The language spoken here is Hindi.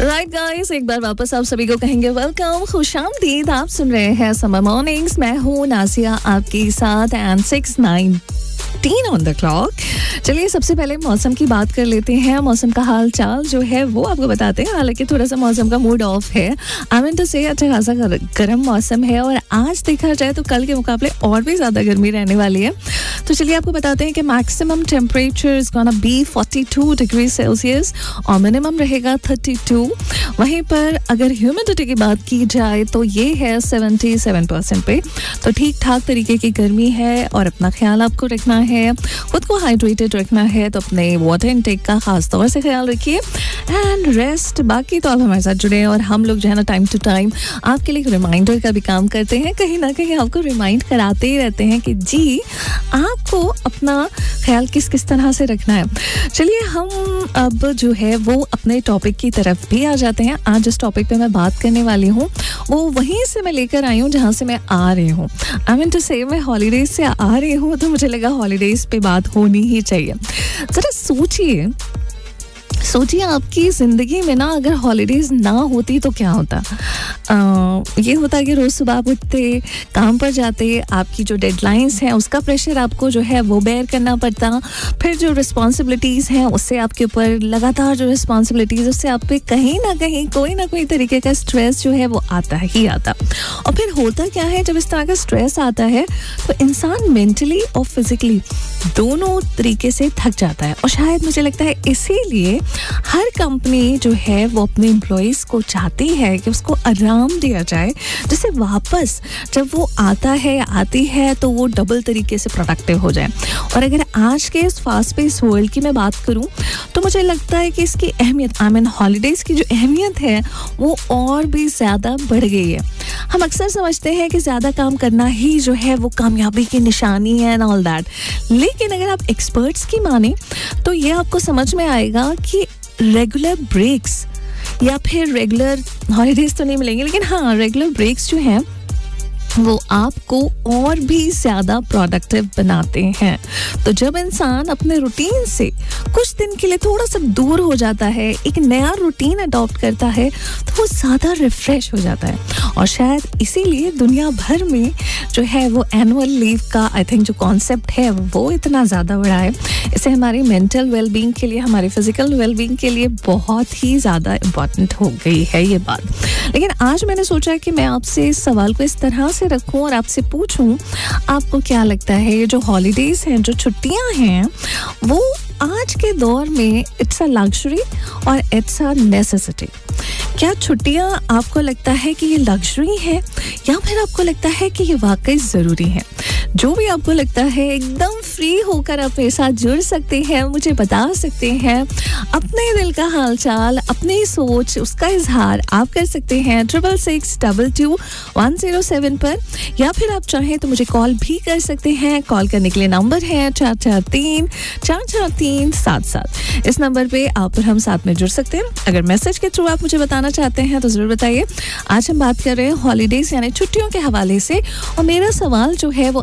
राइट गाइस, एक बार वापस आप सभी को कहेंगे वेलकम, खुशामदीद। आप सुन रहे हैं समर मॉर्निंग्स। मैं हूँ नासिया आपके साथ एंड 6:19 ऑन द क्लॉक। चलिए सबसे पहले मौसम की बात कर लेते हैं। मौसम का हाल चाल जो है वो आपको बताते हैं। हालांकि थोड़ा सा मौसम का मूड ऑफ है, आई मीन टू से अच्छा खासा गर्म मौसम है और आज देखा जाए तो कल के मुकाबले और भी ज़्यादा गर्मी रहने वाली है। तो चलिए आपको बताते हैं कि maximum temperature is gonna be 42 degree Celsius और मिनिमम रहेगा 32। वहीं पर अगर ह्यूमिडिटी की बात की जाए तो ये है 77% पे। तो ठीक ठाक तरीके की गर्मी है और अपना ख्याल आपको रखना है, खुद को हाइड्रेटेड रखना है, तो अपने वाटर इनटेक का खास तौर से ख्याल रखिए एंड रेस्ट। बाकी तो आप हमारे साथ जुड़े हैं और हम लोग जो है ना टाइम टू टाइम आपके लिए रिमाइंडर का भी काम करते हैं। कहीं ना कहीं आपको रिमाइंड कराते ही रहते हैं कि जी आपको अपना ख्याल किस किस तरह से रखना है। चलिए हम अब जो है वो अपने टॉपिक की तरफ भी आ जाते हैं। आज जिस टॉपिक पे मैं बात करने वाली हूँ वो वहीं से मैं लेकर आई हूँ जहाँ से मैं आ रही हूँ। आई मीन टू से मैं हॉलीडेज से आ रही हूँ तो मुझे लगा हॉलीडेज पे बात होनी ही चाहिए। जरा सोचिए आपकी ज़िंदगी में ना अगर हॉलीडेज़ ना होती तो क्या होता। ये होता कि रोज़ सुबह आप उठते, काम पर जाते, आपकी जो डेडलाइंस हैं उसका प्रेशर आपको जो है वो बेयर करना पड़ता। फिर जो रिस्पॉन्सिबिलिटीज़ हैं उससे आपके ऊपर लगातार जो रिस्पॉन्सिबिलिटीज़ उससे आप पे कहीं ना कहीं कोई ना कोई तरीके का स्ट्रेस जो है वो आता ही आता। और फिर होता क्या है, जब इस तरह का स्ट्रेस आता है तो इंसान मेंटली और फिजिकली दोनों तरीके से थक जाता है। और शायद मुझे लगता है इसीलिए हर कंपनी जो है वो अपने एम्प्लॉइज़ को चाहती है कि उसको आराम दिया जाए, जिससे वापस जब वो आता है आती है तो वो डबल तरीके से प्रोडक्टिव हो जाए। और अगर आज के इस फास्ट पेस वर्ल्ड की मैं बात करूं तो मुझे लगता है कि इसकी अहमियत, आई मीन हॉलीडेज़ की जो अहमियत है वो और भी ज़्यादा बढ़ गई है। हम अक्सर समझते हैं कि ज़्यादा काम करना ही जो है वो कामयाबी की निशानी है एंड ऑल दैट, लेकिन अगर आप एक्सपर्ट्स की माने तो ये आपको समझ में आएगा कि रेगुलर ब्रेक्स या फिर रेगुलर हॉलीडेज तो नहीं मिलेंगे, लेकिन हाँ रेगुलर ब्रेक्स जो हैं वो आपको और भी ज़्यादा प्रोडक्टिव बनाते हैं। तो जब इंसान अपने रूटीन से कुछ दिन के लिए थोड़ा सा दूर हो जाता है, एक नया रूटीन अडॉप्ट करता है, तो वो ज़्यादा रिफ्रेश हो जाता है। और शायद इसीलिए दुनिया भर में जो है वो एनुअल लीव का आई थिंक जो कॉन्सेप्ट है वो इतना ज़्यादा बड़ा है। इसे हमारी मेंटल वेलबींग के लिए, हमारे फिजिकल वेलबींग के लिए बहुत ही ज़्यादा इम्पॉर्टेंट हो गई है ये बात। लेकिन आज मैंने सोचा कि मैं आपसे इस सवाल को इस तरह से रखूं और आपसे पूछूं, आपको क्या लगता है ये जो हॉलीडेज हैं, जो छुट्टियां हैं, वो आज के दौर में इट्स अ लग्जरी और इट्स अ नेसेसिटी? क्या छुट्टियां आपको लगता है कि ये लग्जरी है या फिर आपको लगता है कि ये वाकई ज़रूरी है? जो भी आपको लगता है एकदम फ्री होकर आप मेरे साथ जुड़ सकते हैं, मुझे बता सकते हैं अपने दिल का हालचाल, अपनी सोच, उसका इजहार आप कर सकते हैं 66622107 पर, या फिर आप चाहें तो मुझे कॉल भी कर सकते हैं। कॉल करने के लिए नंबर है 443-443-77। इस नंबर पे आप और हम साथ में जुड़ सकते हैं। अगर मैसेज के थ्रू आप मुझे बताना चाहते हैं तो ज़रूर बताइए। आज हम बात कर रहे हैं हॉलीडेज यानी छुट्टियों के हवाले से और मेरा सवाल जो है वो